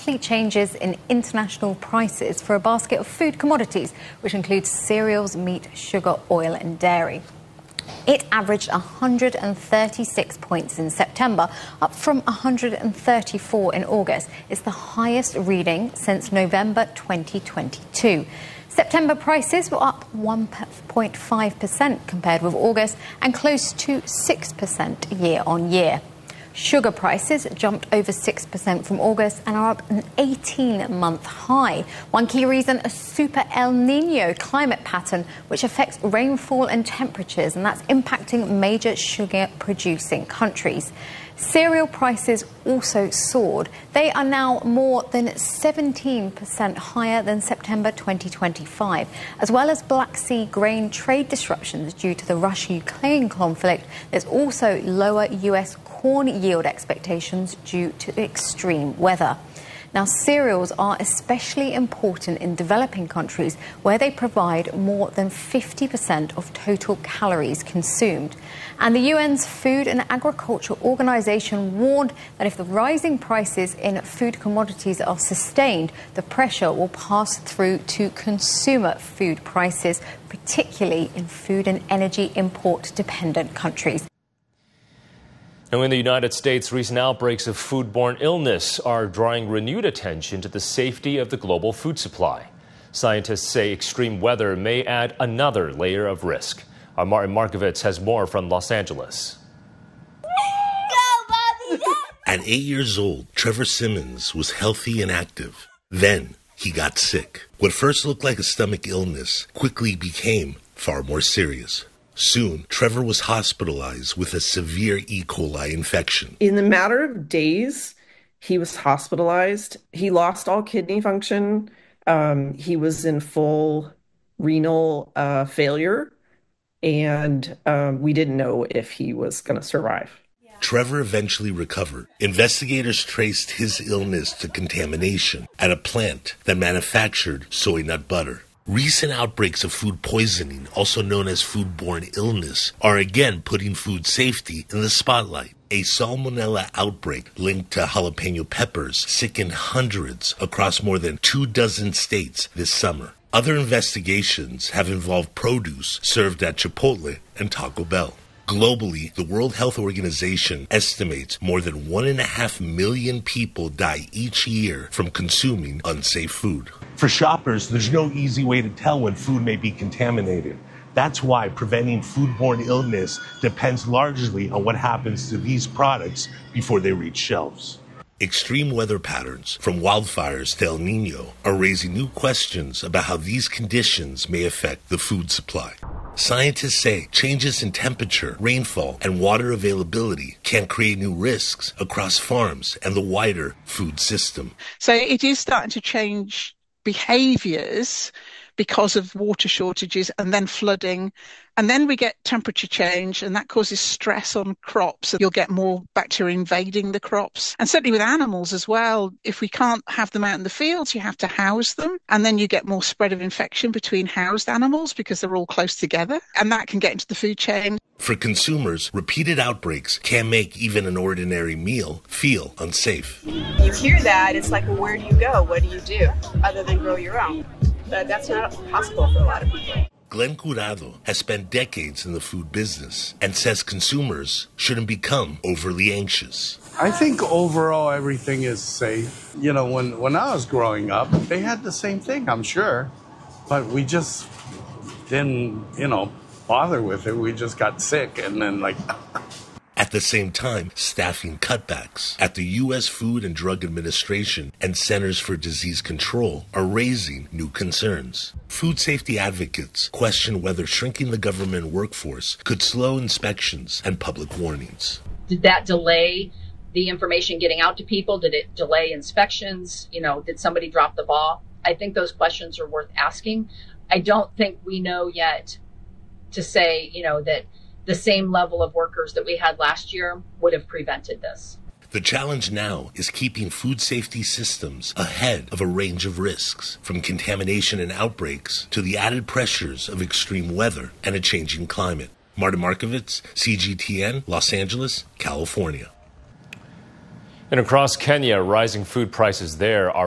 monthly changes in international prices for a basket of food commodities, which includes cereals, meat, sugar, oil and dairy. It averaged 136 points in September, up from 134 in August. It's the highest reading since November 2022. September prices were up 1.5% compared with August and close to 6% year on year. Sugar prices jumped over 6% from August and are up an 18-month high. One key reason, a super El Nino climate pattern, which affects rainfall and temperatures, and that's impacting major sugar-producing countries. Cereal prices also soared. They are now more than 17% higher than September 2025, as well as Black Sea grain trade disruptions due to the Russia-Ukraine conflict. There's also lower U.S. corn yield expectations due to extreme weather. Now, cereals are especially important in developing countries where they provide more than 50% of total calories consumed. And the UN's Food and Agriculture Organization warned that if the rising prices in food commodities are sustained, the pressure will pass through to consumer food prices, particularly in food and energy import-dependent countries. Now, in the United States, recent outbreaks of foodborne illness are drawing renewed attention to the safety of the global food supply. Scientists say extreme weather may add another layer of risk. Our Martin Markovitz has more from Los Angeles. Go, Bobby! At 8 years old, Trevor Simmons was healthy and active. Then he got sick. What first looked like a stomach illness quickly became far more serious. Soon, Trevor was hospitalized with a severe E. coli infection. In a matter of days, he was hospitalized. He lost all kidney function. He was in full renal failure, and we didn't know if he was going to survive. Trevor eventually recovered. Investigators traced his illness to contamination at a plant that manufactured soy nut butter. Recent outbreaks of food poisoning, also known as foodborne illness, are again putting food safety in the spotlight. A salmonella outbreak linked to jalapeno peppers sickened hundreds across more than 24 states this summer. Other investigations have involved produce served at Chipotle and Taco Bell. Globally, the World Health Organization estimates more than 1.5 million people die each year from consuming unsafe food. For shoppers, there's no easy way to tell when food may be contaminated. That's why preventing foodborne illness depends largely on what happens to these products before they reach shelves. Extreme weather patterns, from wildfires to El Nino, are raising new questions about how these conditions may affect the food supply. Scientists say changes in temperature, rainfall, and water availability can create new risks across farms and the wider food system. So it is starting to change behaviours because of water shortages and then flooding. And then we get temperature change, and that causes stress on crops. You'll get more bacteria invading the crops. And certainly with animals as well, if we can't have them out in the fields, you have to house them. And then you get more spread of infection between housed animals because they're all close together. And that can get into the food chain. For consumers, repeated outbreaks can make even an ordinary meal feel unsafe. You hear that, it's like, well, where do you go? What do you do other than grow your own? But that's not possible for a lot of people. Glenn Curado has spent decades in the food business and says consumers shouldn't become overly anxious. I think overall everything is safe. You know, when I was growing up, they had the same thing, I'm sure. But we just didn't, bother with it. We just got sick and then At the same time, staffing cutbacks at the U.S. Food and Drug Administration and Centers for Disease Control are raising new concerns. Food safety advocates question whether shrinking the government workforce could slow inspections and public warnings. Did that delay the information getting out to people? Did it delay inspections? Did somebody drop the ball? I think those questions are worth asking. I don't think we know yet to say, that the same level of workers that we had last year would have prevented this. The challenge now is keeping food safety systems ahead of a range of risks, from contamination and outbreaks to the added pressures of extreme weather and a changing climate. Martin Markovitz, CGTN, Los Angeles, California. And across Kenya, rising food prices there are